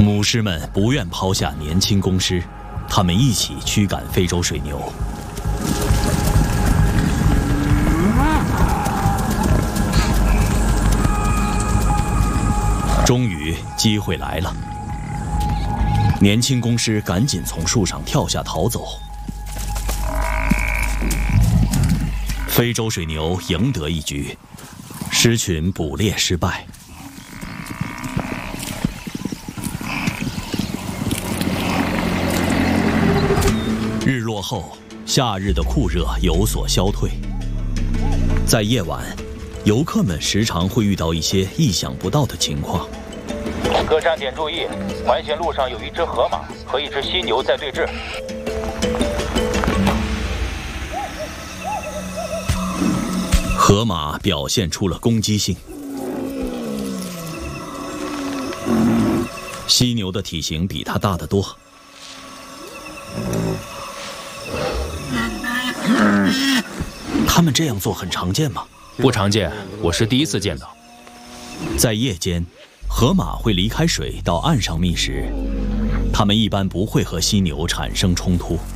母狮们不愿抛下年轻公狮，他们一起驱赶非洲水牛。终于，机会来了。年轻公狮赶紧从树上跳下逃走。非洲水牛赢得一局，狮群捕猎失败。日落后，夏日的酷热有所消退。在夜晚，游客们时常会遇到一些意想不到的情况。 各站点注意，环线路上有一只河马和一只犀牛在对峙。 河马表现出了攻击性，犀牛的体型比它大得多。他们这样做很常见吗？ 不常见，我是第一次见到。 在夜间，河马会离开水到岸上觅食，它们一般不会和犀牛产生冲突。